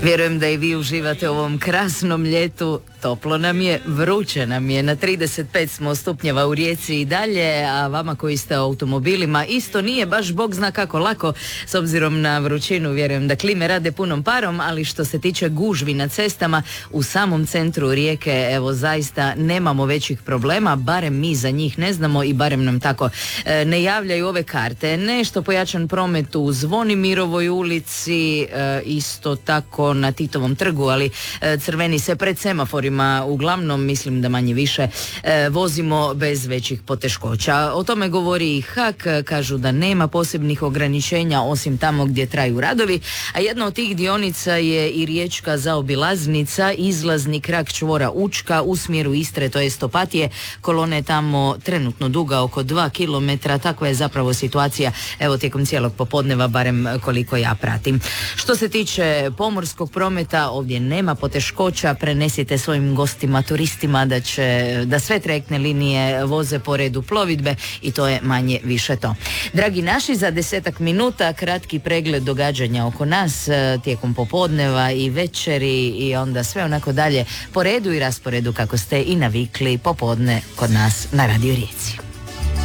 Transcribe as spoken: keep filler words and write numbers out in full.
Vjerujem da i vi uživate u ovom krasnom ljetu. Toplo nam je, vruće nam je, na trideset pet smo stupnjeva u Rijeci i dalje, a vama koji ste u automobilima isto nije baš bog zna kako lako, s obzirom na vrućinu. Vjerujem da klime rade punom parom, ali što se tiče gužvi na cestama u samom centru Rijeke, evo zaista nemamo većih problema, barem mi za njih ne znamo i barem nam tako e, ne javljaju ove karte. Nešto pojačan promet u Zvonimirovoj ulici, e, isto tako na Titovom trgu, ali e, crveni se pred semaforima. Uglavnom mislim da manje više e, vozimo bez većih poteškoća. O tome govori i H A K, kažu da nema posebnih ograničenja osim tamo gdje traju radovi, a jedna od tih dionica je i riječka zaobilaznica, izlazni krak čvora Učka u smjeru Istre, to jest Opatije. Kolona je tamo trenutno duga oko dva kilometra, takva je zapravo situacija evo tijekom cijelog popodneva, barem koliko ja pratim. Što se tiče pomorskog prometa, ovdje nema poteškoća, prenesite svojim gostima, turistima da će, da sve trajektne linije voze po redu plovidbe i to je manje više to. Dragi naši, za desetak minuta kratki pregled događanja oko nas tijekom popodneva i večeri i onda sve onako dalje po redu i rasporedu kako ste i navikli popodne kod nas na Radio Rijeci.